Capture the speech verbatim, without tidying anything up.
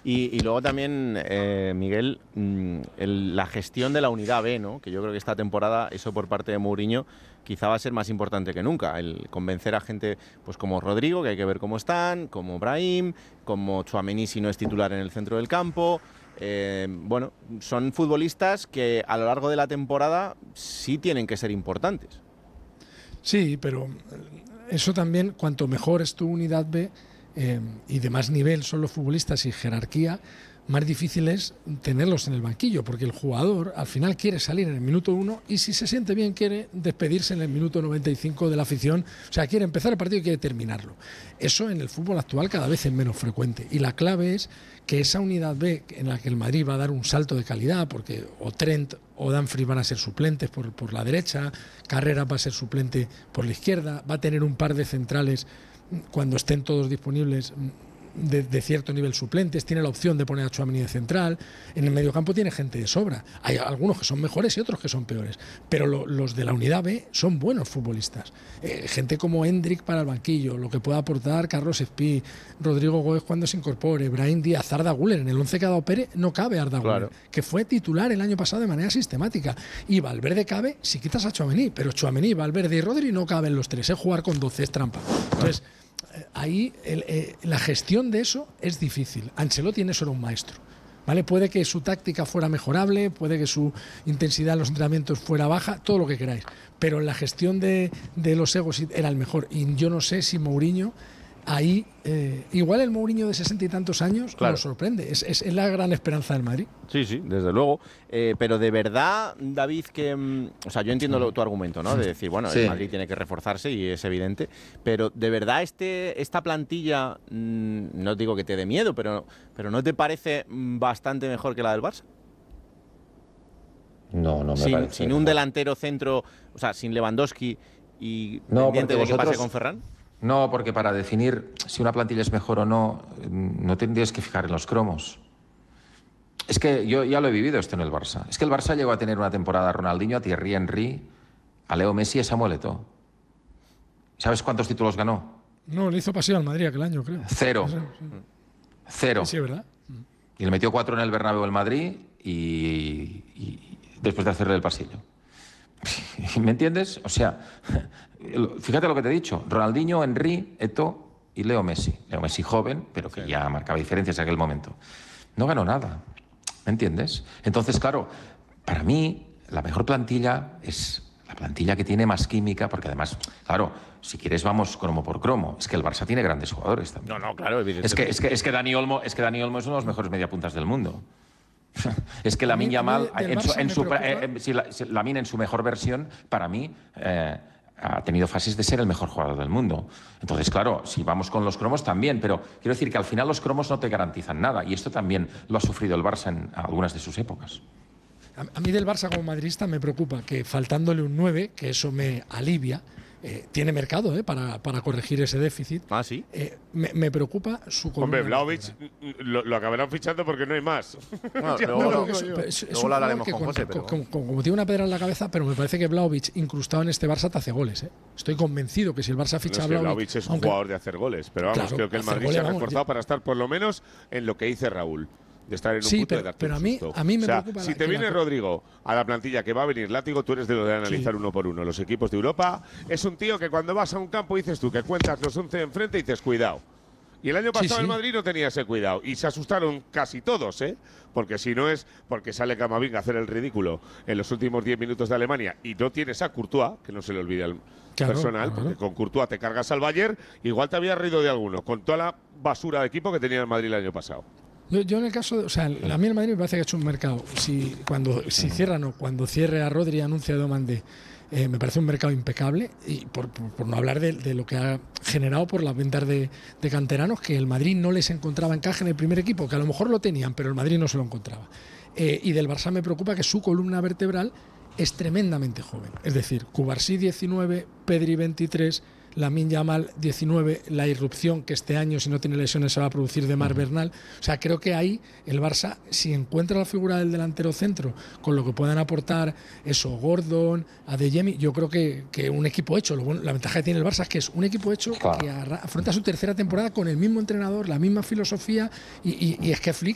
Y, y luego también, eh, Miguel, el, la gestión de la unidad B, ¿no? Que yo creo que esta temporada, eso por parte de Mourinho, quizá va a ser más importante que nunca. El convencer a gente pues como Rodrigo, que hay que ver cómo están, como Brahim, como Tchouaméni si no es titular en el centro del campo. Eh, bueno, son futbolistas que a lo largo de la temporada sí tienen que ser importantes. Sí, pero eso también, cuanto mejor es tu unidad B eh, y de más nivel son los futbolistas y jerarquía, más difícil es tenerlos en el banquillo, porque el jugador al final quiere salir en el minuto uno y si se siente bien quiere despedirse en el minuto noventa y cinco de la afición, o sea, quiere empezar el partido y quiere terminarlo. Eso en el fútbol actual cada vez es menos frecuente y la clave es que esa unidad B en la que el Madrid va a dar un salto de calidad, porque o Trent o Dumfries van a ser suplentes por, por la derecha, Carrera va a ser suplente por la izquierda, va a tener un par de centrales cuando estén todos disponibles De, de cierto nivel suplentes, tiene la opción de poner a Tchouaméni de central, en el mediocampo tiene gente de sobra, hay algunos que son mejores y otros que son peores, pero lo, los de la unidad B son buenos futbolistas, eh, gente como Hendrik para el banquillo, lo que pueda aportar Carlos Espí, Rodrigo Góez cuando se incorpore, Brahim Díaz, Arda Güler, en el once que ha dado Pérez no cabe Arda Claro. Güler, que fue titular el año pasado de manera sistemática, y Valverde cabe si quitas a Tchouaméni, pero Tchouaméni, Valverde y Rodri no caben los tres, es jugar con doce, es trampa. Entonces ahí el, eh, la gestión de eso es difícil. Ancelotti en eso era un maestro, ¿vale? Puede que su táctica fuera mejorable, puede que su intensidad en los entrenamientos fuera baja, todo lo que queráis, pero en la gestión de, de los egos era el mejor. Y yo no sé si Mourinho ahí, eh, igual el Mourinho de sesenta y tantos años Claro. nos sorprende, es, es, es la gran esperanza del Madrid. Sí, sí, desde luego. Eh, pero de verdad, David, que... mm, O sea, yo entiendo lo- tu argumento, ¿no? De decir, bueno, Sí. el Madrid tiene que reforzarse y es evidente. Pero de verdad, este, esta plantilla, mm, no digo que te dé miedo, pero, pero ¿no te parece mm, bastante mejor que la del Barça? No, no me Sin, parece. sin un delantero centro, o sea, sin Lewandowski y No, pendiente de porque qué pase vosotros- con Ferran. No, porque para definir si una plantilla es mejor o no, no tendrías que fijar en los cromos. Es que yo ya lo he vivido esto en el Barça. Es que el Barça llegó a tener una temporada a Ronaldinho, a Thierry Henry, a Leo Messi y a Samuel Eto'o. ¿Sabes cuántos títulos ganó? No, le hizo paseo al Madrid aquel año, creo. Cero. Sí, Cero. sí, ¿verdad? Y le metió cuatro en el Bernabéu el Madrid y, y después de hacerle el pasillo. ¿Me entiendes? O sea, fíjate lo que te he dicho. Ronaldinho, Henry, Eto'o y Leo Messi. Leo Messi joven, pero que ya marcaba diferencias en aquel momento. No ganó nada. ¿Me entiendes? Entonces, claro, para mí la mejor plantilla es la plantilla que tiene más química, porque además, claro, si quieres vamos cromo por cromo. Es que el Barça tiene grandes jugadores también. No, no, claro, evidentemente. Es que, es que, es que Dani Olmo, es que Dani Olmo es uno de los mejores mediapuntas del mundo. Es que Lamine A mí- a mí Yamal, del en su, Barça en me su, preocupa- eh, eh, si la- si Lamine en su mejor versión, para mí, eh, ha tenido fases de ser el mejor jugador del mundo. Entonces, claro, si vamos con los cromos también, pero quiero decir que al final los cromos no te garantizan nada, y esto también lo ha sufrido el Barça en algunas de sus épocas. A, a mí del Barça como madridista me preocupa que faltándole un nueve, que eso me alivia, eh, tiene mercado eh, para, para corregir ese déficit. Ah, sí. Eh, me, me preocupa su columna Hombre, Vlahovic vertebral. lo, lo acabarán fichando porque no hay más. Bueno, Ya luego no lo- lo Creo que digo es- yo. es- es Luego un lo jugador hablaremos que con con- José, con- pero- con- con- como tiene una pedra en la cabeza, pero me parece que Vlahovic incrustado en este Barça te hace goles. ¿eh? Estoy convencido que si el Barça No, ficha es a que Vlahovic, Vlahovic es un aunque- jugador de hacer goles, pero vamos, Claro, creo que el hacer Madrid goles, se ha vamos, reforzado ya- para estar por lo menos en lo que dice Raúl, de estar en un Sí, punto pero- de darte pero un a mí- susto. a mí me o sea, preocupa si la- te que viene la- Rodrigo a la plantilla que va a venir Látigo, tú eres de lo de analizar Sí. uno por uno los equipos de Europa. Es un tío que cuando vas a un campo dices tú que cuentas los once enfrente y dices cuidado. Y el año Sí, pasado sí. el Madrid no tenía ese cuidado y se asustaron casi todos, ¿eh? Porque si no es porque sale Camavinga a hacer el ridículo en los últimos diez minutos de Alemania y no tienes a Courtois, que no se le olvide al Claro, personal, claro. porque con Courtois te cargas al Bayern, igual te había reído de alguno, con toda la basura de equipo que tenía el Madrid el año pasado. Yo, yo en el caso, de, o sea, a mí el Madrid me parece que ha hecho un mercado. Si cuando si cierra no, cuando cierre a Rodri anuncia a Domandé, eh, me parece un mercado impecable y por, por, por no hablar de, de lo que ha generado por las ventas de, de canteranos, que el Madrid no les encontraba encaje en el primer equipo, que a lo mejor lo tenían, pero el Madrid no se lo encontraba. Eh, y del Barça me preocupa que su columna vertebral es tremendamente joven. Es decir, Cubarsí diecinueve, Pedri veintitrés, Lamine Yamal diecinueve, la irrupción que este año, si no tiene lesiones, se va a producir de Mar Bernal. O sea, creo que ahí el Barça, si encuentra la figura del delantero centro, con lo que puedan aportar eso, Gordon, Adeyemi, yo creo que, que un equipo hecho, lo bueno, la ventaja que tiene el Barça es que es un equipo hecho Claro. que arra- afronta su tercera temporada con el mismo entrenador, la misma filosofía, y, y, y es que Flick